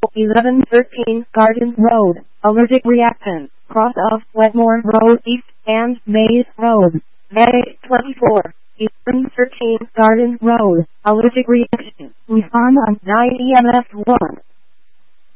1113 Garden Road, allergic reaction, cross of Wetmore Road East and Maze Road, May 24. 1113 Garden Road, allergic reaction, respond on 9 EMF 1.